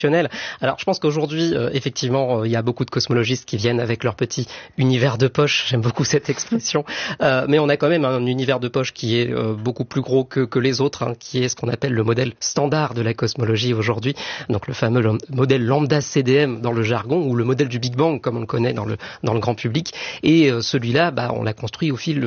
Alors, je pense qu'aujourd'hui, effectivement, il y a beaucoup de cosmologistes qui viennent avec leur petit univers de poche. J'aime beaucoup cette expression. Mais on a quand même un univers de poche qui est beaucoup plus gros que les autres, hein, qui est ce qu'on appelle le modèle standard de la cosmologie aujourd'hui. Donc, le fameux modèle lambda CDM dans le jargon, ou le modèle du Big Bang, comme on le connaît dans le grand public. Et celui-là, on l'a construit au fil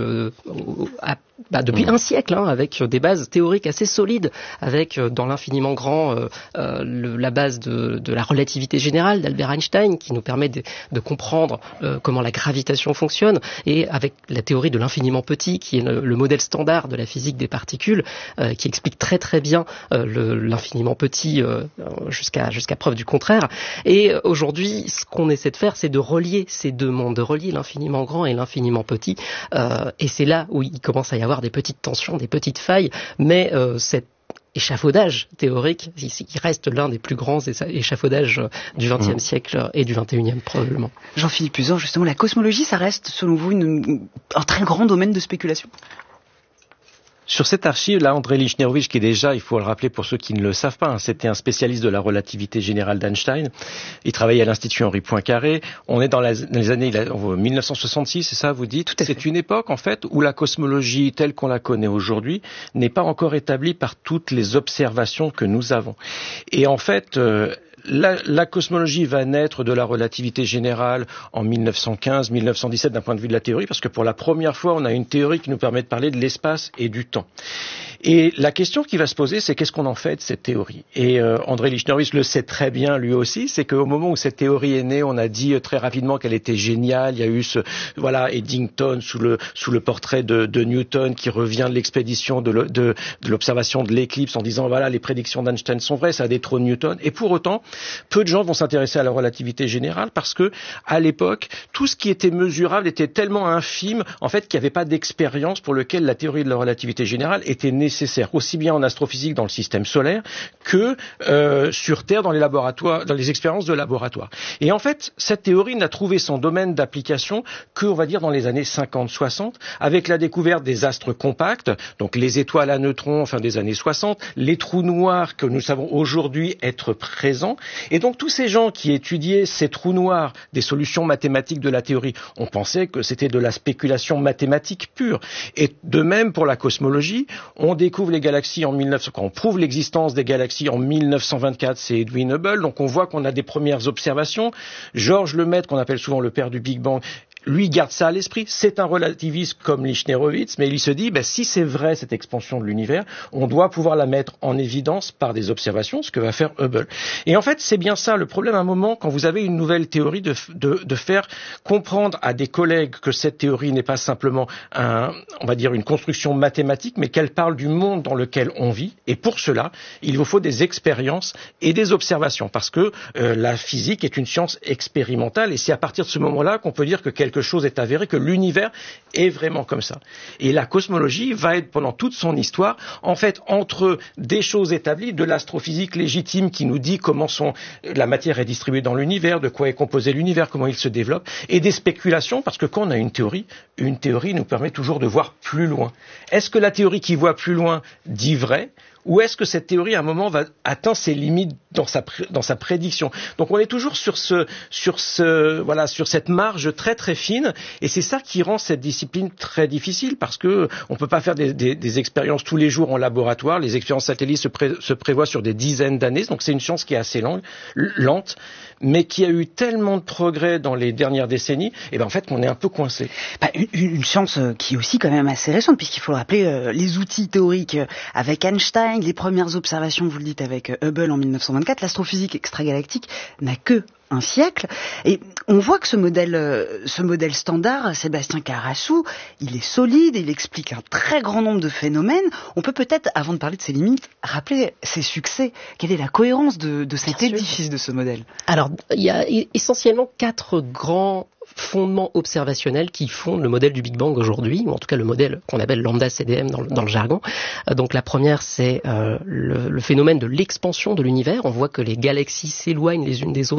depuis un siècle, hein, avec des bases théoriques assez solides, avec dans l'infiniment grand la base de la relativité générale d'Albert Einstein, qui nous permet de comprendre comment la gravitation fonctionne, et avec la théorie de l'infiniment petit, qui est le modèle standard de la physique des particules, qui explique très très bien l'infiniment petit jusqu'à preuve du contraire. Et aujourd'hui, ce qu'on essaie de faire, c'est de relier ces deux mondes, de relier l'infiniment grand et l'infiniment petit, et c'est là où il commence à y avoir des petites tensions, des petites failles, mais cet échafaudage théorique, il reste l'un des plus grands échafaudages du XXe siècle et du XXIe probablement. Jean-Philippe Uzan, justement, la cosmologie, ça reste, selon vous, un très grand domaine de spéculation? Sur cette archive, là, Andrei Lichnerowicz, qui est déjà, il faut le rappeler pour ceux qui ne le savent pas, c'était un spécialiste de la relativité générale d'Einstein. Il travaillait à l'Institut Henri Poincaré. On est dans les années 1966, c'est ça, vous dites? Tout à fait. C'est une époque, en fait, où la cosmologie telle qu'on la connaît aujourd'hui n'est pas encore établie par toutes les observations que nous avons. Et en fait, la cosmologie va naître de la relativité générale en 1915-1917 d'un point de vue de la théorie, parce que pour la première fois, on a une théorie qui nous permet de parler de l'espace et du temps. Et la question qui va se poser, c'est qu'est-ce qu'on en fait de cette théorie? Et Andrei Lichnerowicz le sait très bien lui aussi, c'est qu'au moment où cette théorie est née, on a dit très rapidement qu'elle était géniale. Il y a eu Eddington sous le portrait de Newton qui revient de l'expédition de l'observation de l'éclipse en disant voilà, les prédictions d'Einstein sont vraies, ça détrône Newton. Et pour autant, peu de gens vont s'intéresser à la relativité générale parce que à l'époque, tout ce qui était mesurable était tellement infime en fait qu'il n'y avait pas d'expérience pour lequel la théorie de la relativité générale était nécessaire, aussi bien en astrophysique dans le système solaire que sur Terre dans les laboratoires, dans les expériences de laboratoire. Et en fait, cette théorie n'a trouvé son domaine d'application que, on va dire, dans les années 50-60, avec la découverte des astres compacts, donc les étoiles à neutrons fin des années 60, les trous noirs que nous savons aujourd'hui être présents. Et donc tous ces gens qui étudiaient ces trous noirs des solutions mathématiques de la théorie, on pensait que c'était de la spéculation mathématique pure. Et de même pour la cosmologie, on découvre les galaxies quand on prouve l'existence des galaxies en 1924, c'est Edwin Hubble, donc on voit qu'on a des premières observations. Georges Lemaître, qu'on appelle souvent le père du Big Bang, lui garde ça à l'esprit, c'est un relativiste comme Lichnerowicz, mais il se dit, si c'est vrai cette expansion de l'univers, on doit pouvoir la mettre en évidence par des observations, ce que va faire Hubble. Et en fait, c'est bien ça le problème à un moment, quand vous avez une nouvelle théorie, de faire comprendre à des collègues que cette théorie n'est pas simplement on va dire une construction mathématique, mais qu'elle parle du monde dans lequel on vit. Et pour cela, il vous faut des expériences et des observations, parce que la physique est une science expérimentale, et c'est à partir de ce moment-là qu'on peut dire que quelque chose est avéré, que l'univers est vraiment comme ça. Et la cosmologie va être pendant toute son histoire, en fait, entre des choses établies, de l'astrophysique légitime qui nous dit comment la matière est distribuée dans l'univers, de quoi est composé l'univers, comment il se développe, et des spéculations, parce que quand on a une théorie nous permet toujours de voir plus loin. Est-ce que la théorie qui voit plus loin dit vrai? Ou est-ce que cette théorie, à un moment, va atteindre ses limites dans sa prédiction? Donc, on est toujours sur cette marge très très fine, et c'est ça qui rend cette discipline très difficile, parce que on peut pas faire des expériences tous les jours en laboratoire. Les expériences satellites se prévoient sur des dizaines d'années, donc c'est une science qui est assez lente, mais qui a eu tellement de progrès dans les dernières décennies, et en fait, qu'on est un peu coincé. Une science qui est aussi quand même assez récente, puisqu'il faut le rappeler, les outils théoriques avec Einstein, les premières observations, vous le dites, avec Hubble en 1924, l'astrophysique extragalactique n'a que un siècle, et on voit que ce modèle standard, Sébastien Carassou, il est solide, il explique un très grand nombre de phénomènes. On peut peut-être, avant de parler de ses limites, rappeler ses succès. Quelle est la cohérence de cet édifice, de ce modèle? Alors, il y a essentiellement 4 grands fondements observationnels qui fondent le modèle du Big Bang aujourd'hui, ou en tout cas le modèle qu'on appelle lambda CDM dans le jargon. Donc la première, c'est le phénomène de l'expansion de l'univers. On voit que les galaxies s'éloignent les unes des autres au fil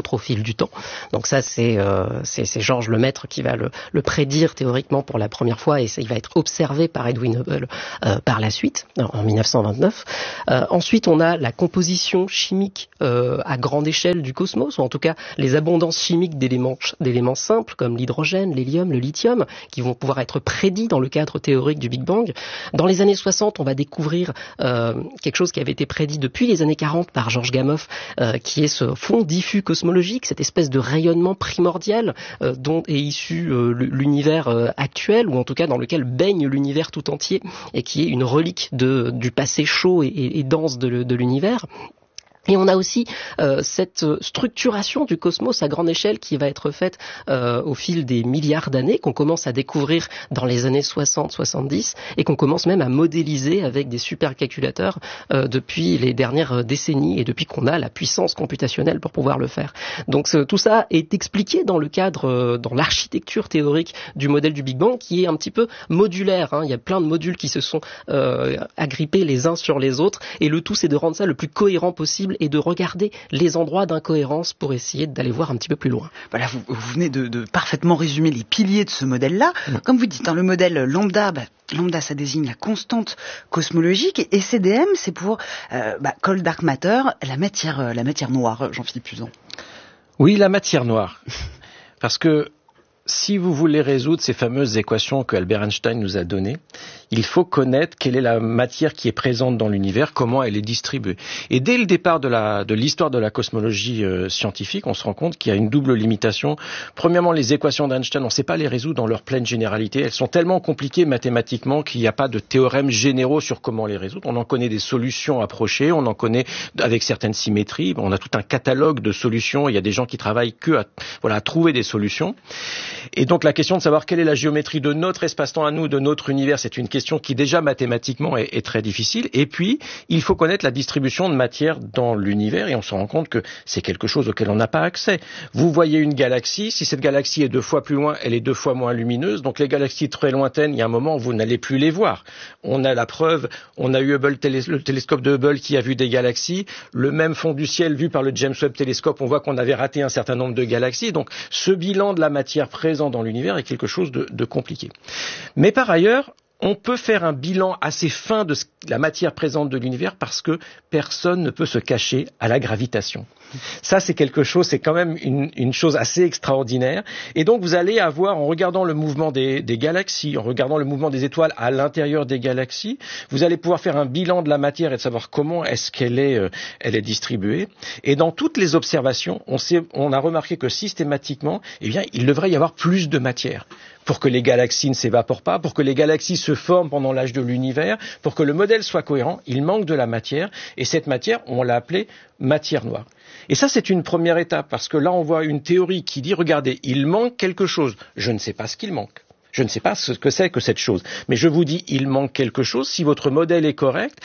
du temps. Donc ça, c'est Georges Lemaître qui va le prédire théoriquement pour la première fois, et il va être observé par Edwin Hubble par la suite, en 1929. Ensuite, on a la composition chimique à grande échelle du cosmos, ou en tout cas les abondances chimiques d'éléments simples comme l'hydrogène, l'hélium, le lithium, qui vont pouvoir être prédits dans le cadre théorique du Big Bang. Dans les années 60, on va découvrir quelque chose qui avait été prédit depuis les années 40 par Georges Gamow, qui est ce fond diffus cosmologique, cette espèce de rayonnement primordial dont est issu l'univers actuel, ou en tout cas dans lequel baigne l'univers tout entier, et qui est une relique du passé chaud et dense de l'univers. Et on a aussi cette structuration du cosmos à grande échelle qui va être faite au fil des milliards d'années, qu'on commence à découvrir dans les années 60-70, et qu'on commence même à modéliser avec des supercalculateurs depuis les dernières décennies, et depuis qu'on a la puissance computationnelle pour pouvoir le faire. Donc tout ça est expliqué dans le cadre, dans l'architecture théorique du modèle du Big Bang, qui est un petit peu modulaire, hein. Il y a plein de modules qui se sont agrippés les uns sur les autres, et le tout c'est de rendre ça le plus cohérent possible, et de regarder les endroits d'incohérence pour essayer d'aller voir un petit peu plus loin. Voilà, vous venez de parfaitement résumer les piliers de ce modèle-là. Comme vous dites, le modèle lambda, lambda ça désigne la constante cosmologique, et CDM c'est pour Cold Dark Matter, la matière noire, Jean-Philippe Uzan. Oui, la matière noire. Parce que si vous voulez résoudre ces fameuses équations que Albert Einstein nous a données, il faut connaître quelle est la matière qui est présente dans l'univers, comment elle est distribuée. Et dès le départ de l'histoire de la cosmologie scientifique, on se rend compte qu'il y a une double limitation. Premièrement, les équations d'Einstein, on ne sait pas les résoudre dans leur pleine généralité. Elles sont tellement compliquées mathématiquement qu'il n'y a pas de théorèmes généraux sur comment les résoudre. On en connaît des solutions approchées, on en connaît avec certaines symétries. On a tout un catalogue de solutions. Il y a des gens qui travaillent à trouver des solutions. Et donc la question de savoir quelle est la géométrie de notre espace-temps à nous, de notre univers, c'est une question qui déjà mathématiquement est très difficile. Et puis, il faut connaître la distribution de matière dans l'univers, et on se rend compte que c'est quelque chose auquel on n'a pas accès. Vous voyez une galaxie, si cette galaxie est 2 fois plus loin, elle est 2 fois moins lumineuse. Donc les galaxies très lointaines, il y a un moment où vous n'allez plus les voir. On a la preuve, on a eu le télescope de Hubble qui a vu des galaxies. Le même fond du ciel vu par le James Webb télescope, on voit qu'on avait raté un certain nombre de galaxies. Donc ce bilan de la matière présent dans l'univers est quelque chose de compliqué. Mais par ailleurs, on peut faire un bilan assez fin de la matière présente de l'univers parce que personne ne peut se cacher à la gravitation. Ça, c'est quelque chose, c'est quand même une chose assez extraordinaire. Et donc, vous allez avoir, en regardant le mouvement des galaxies, en regardant le mouvement des étoiles à l'intérieur des galaxies, vous allez pouvoir faire un bilan de la matière et de savoir comment est-ce qu'elle est distribuée. Et dans toutes les observations, on a remarqué que systématiquement, il devrait y avoir plus de matière pour que les galaxies ne s'évaporent pas, pour que les galaxies se forment pendant l'âge de l'univers, pour que le modèle soit cohérent. Il manque de la matière, et cette matière, on l'a appelée matière noire. Et ça, c'est une première étape, parce que là, on voit une théorie qui dit, regardez, il manque quelque chose. Je ne sais pas ce qu'il manque. Je ne sais pas ce que c'est que cette chose. Mais je vous dis, il manque quelque chose. Si votre modèle est correct,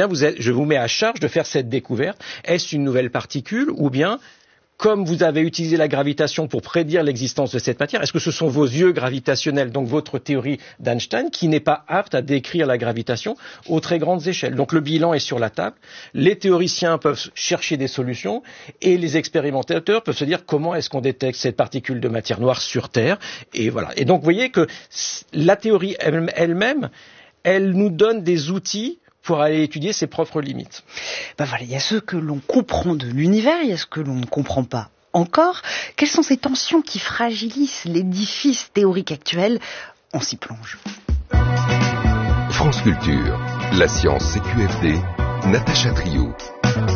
je vous mets à charge de faire cette découverte. Est-ce une nouvelle particule, ou bien comme vous avez utilisé la gravitation pour prédire l'existence de cette matière, est-ce que ce sont vos yeux gravitationnels, donc votre théorie d'Einstein, qui n'est pas apte à décrire la gravitation aux très grandes échelles? Donc le bilan est sur la table, les théoriciens peuvent chercher des solutions, et les expérimentateurs peuvent se dire comment est-ce qu'on détecte cette particule de matière noire sur Terre, et voilà. Et donc vous voyez que la théorie elle-même, elle nous donne des outils pour aller étudier ses propres limites. Voilà, il y a ce que l'on comprend de l'univers, il y a ce que l'on ne comprend pas encore. Quelles sont ces tensions qui fragilisent l'édifice théorique actuel? On s'y plonge. France Culture, la science CQFD, Natacha Trio.